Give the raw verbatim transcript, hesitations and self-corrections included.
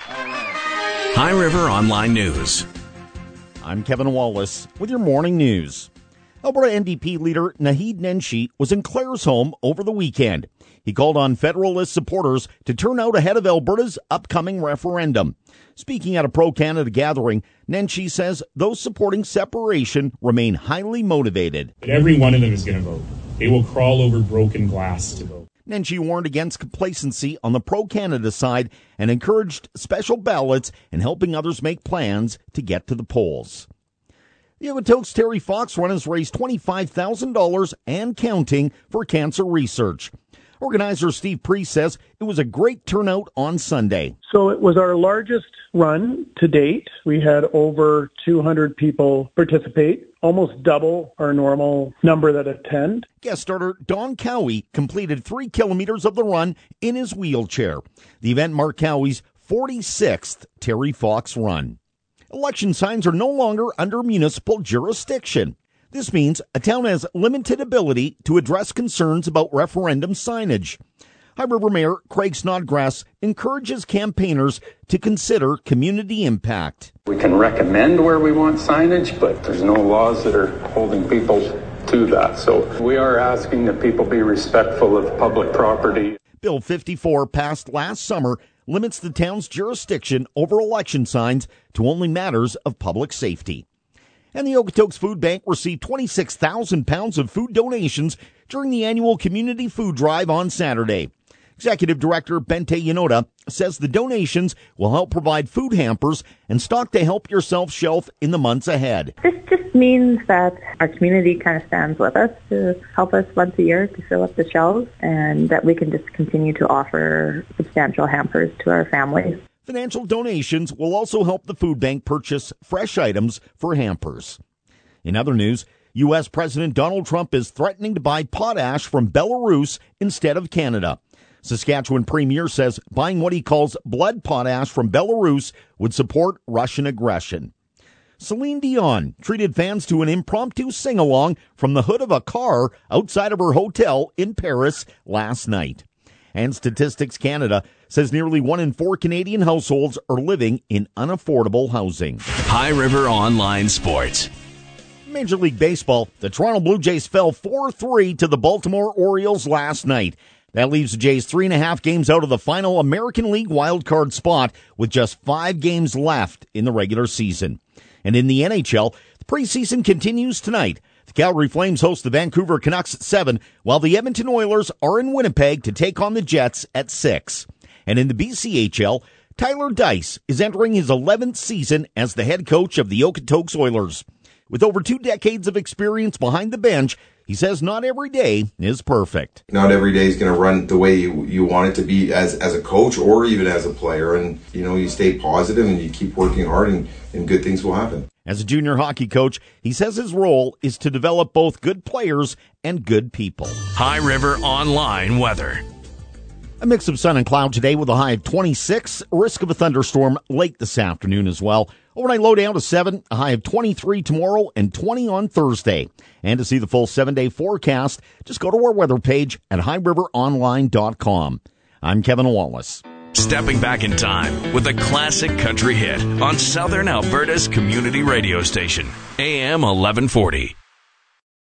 High River Online News. I'm Kevin Wallace with your morning news. Alberta N D P leader Naheed Nenshi was in Clare's home over the weekend. He called on Federalist supporters to turn out ahead of Alberta's upcoming referendum. Speaking at a pro-Canada gathering, Nenshi says those supporting separation remain highly motivated. But every one of them is going to vote. They will crawl over broken glass to vote. Nenshi warned against complacency on the pro-Canada side and encouraged special ballots and helping others make plans to get to the polls. The Okotoks Terry Fox Run has raised twenty-five thousand dollars and counting for cancer research. Organizer Steve Priest says it was a great turnout on Sunday. So it was our largest run to date. We had over two hundred people participate, almost double our normal number that attend. Guest starter Don Cowie completed three kilometers of the run in his wheelchair. The event marked Cowie's forty-sixth Terry Fox Run. Election signs are no longer under municipal jurisdiction. This means a town has limited ability to address concerns about referendum signage. High River Mayor Craig Snodgrass encourages campaigners to consider community impact. We can recommend where we want signage, but there's no laws that are holding people to that. So we are asking that people be respectful of public property. Bill fifty-four, passed last summer, limits the town's jurisdiction over election signs to only matters of public safety. And the Okotoks Food Bank received twenty-six thousand pounds of food donations during the annual community food drive on Saturday. Executive Director Bente Yanoda says the donations will help provide food hampers and stock the Help Yourself shelf in the months ahead. This just means that our community kind of stands with us to help us once a year to fill up the shelves, and that we can just continue to offer substantial hampers to our families. Financial donations will also help the food bank purchase fresh items for hampers. In other news, U S President Donald Trump is threatening to buy potash from Belarus instead of Canada. Saskatchewan Premier says buying what he calls blood potash from Belarus would support Russian aggression. Celine Dion treated fans to an impromptu sing-along from the hood of a car outside of her hotel in Paris last night. And Statistics Canada says nearly one in four Canadian households are living in unaffordable housing. High River Online Sports. Major League Baseball, the Toronto Blue Jays fell four three to the Baltimore Orioles last night. That leaves the Jays three and a half games out of the final American League wildcard spot with just five games left in the regular season. And in the N H L, the preseason continues tonight. The Calgary Flames host the Vancouver Canucks at seven, while the Edmonton Oilers are in Winnipeg to take on the Jets at six. And in the B C H L, Tyler Dice is entering his eleventh season as the head coach of the Okotoks Oilers. With over two decades of experience behind the bench, he says not every day is perfect. Not every day is going to run the way you, you want it to be as, as a coach or even as a player. And, you know, you stay positive and you keep working hard and, and good things will happen. As a junior hockey coach, he says his role is to develop both good players and good people. High River Online Weather. A mix of sun and cloud today with a high of twenty-six, risk of a thunderstorm late this afternoon as well. Overnight low down to seven, a high of twenty-three tomorrow and twenty on Thursday. And to see the full seven-day forecast, just go to our weather page at high river online dot com. I'm Kevin Wallace. Stepping back in time with a classic country hit on Southern Alberta's community radio station, A M eleven forty.